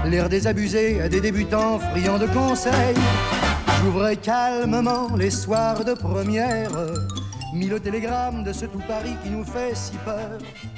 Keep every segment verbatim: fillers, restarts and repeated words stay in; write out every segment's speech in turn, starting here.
l'air désabusé des débutants friands de conseils. J'ouvrais calmement les soirs de première, mis le télégramme de ce tout Paris qui nous fait si peur.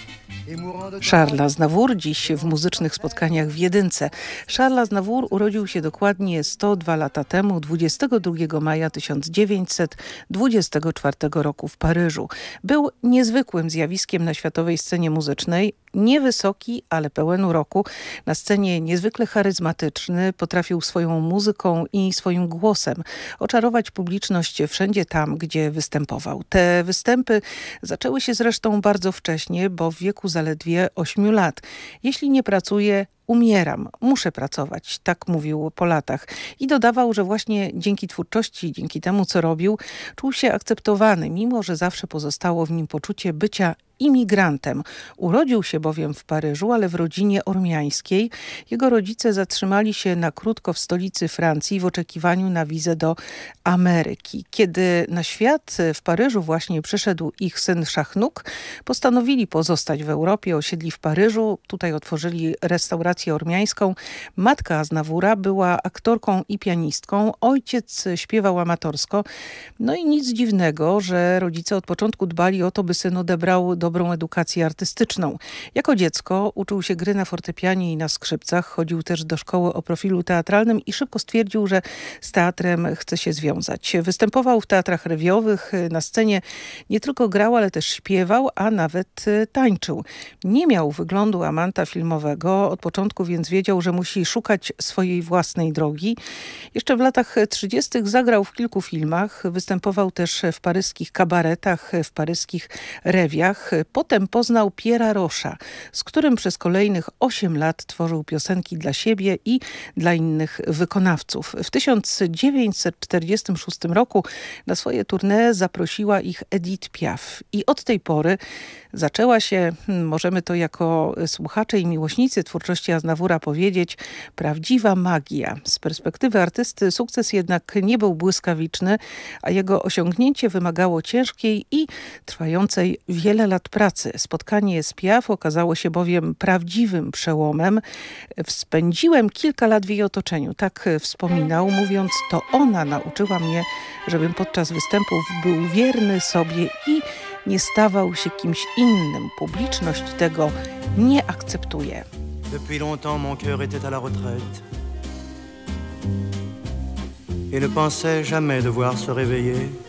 Charles Aznavour dziś w muzycznych spotkaniach w Jedynce. Charles Aznavour urodził się dokładnie sto dwa lata temu, dwudziestego drugiego maja tysiąc dziewięćset dwudziestego czwartego roku w Paryżu. Był niezwykłym zjawiskiem na światowej scenie muzycznej. Niewysoki, ale pełen uroku. Na scenie niezwykle charyzmatyczny, potrafił swoją muzyką i swoim głosem oczarować publiczność wszędzie tam, gdzie występował. Te występy zaczęły się zresztą bardzo wcześnie, bo w wieku zaledwie ośmiu lat. Jeśli nie pracuję, umieram, muszę pracować, tak mówił po latach. I dodawał, że właśnie dzięki twórczości, dzięki temu, co robił, czuł się akceptowany, mimo że zawsze pozostało w nim poczucie bycia imigrantem. Urodził się bowiem w Paryżu, ale w rodzinie ormiańskiej. Jego rodzice zatrzymali się na krótko w stolicy Francji w oczekiwaniu na wizę do Ameryki. Kiedy na świat w Paryżu właśnie przyszedł ich syn Szachnuk, postanowili pozostać w Europie, osiedli w Paryżu. Tutaj otworzyli restaurację ormiańską. Matka Aznavoura była aktorką i pianistką. Ojciec śpiewał amatorsko. No i nic dziwnego, że rodzice od początku dbali o to, by syn odebrał dobrą edukację artystyczną. Jako dziecko uczył się gry na fortepianie i na skrzypcach. Chodził też do szkoły o profilu teatralnym i szybko stwierdził, że z teatrem chce się związać. Występował w teatrach rewiowych. Na scenie nie tylko grał, ale też śpiewał, a nawet tańczył. Nie miał wyglądu amanta filmowego. Od początku więc wiedział, że musi szukać swojej własnej drogi. Jeszcze w latach trzydziestych zagrał w kilku filmach. Występował też w paryskich kabaretach, w paryskich rewiach. Potem poznał Pierre'a Rocha, z którym przez kolejnych osiem lat tworzył piosenki dla siebie i dla innych wykonawców. W tysiąc dziewięćset czterdziestym szóstym roku na swoje tournée zaprosiła ich Edith Piaf. I od tej pory zaczęła się, możemy to jako słuchacze i miłośnicy twórczości Aznavoura powiedzieć, prawdziwa magia. Z perspektywy artysty sukces jednak nie był błyskawiczny, a jego osiągnięcie wymagało ciężkiej i trwającej wiele lat pracy. Spotkanie z Piaf okazało się bowiem prawdziwym przełomem. Spędziłem kilka lat w jej otoczeniu, tak wspominał, mówiąc, to ona nauczyła mnie, żebym podczas występów był wierny sobie i nie stawał się kimś innym. Publiczność tego nie akceptuje. Depuis longtemps mon cœur était à la retraite et ne pensait jamais devoir se réveiller.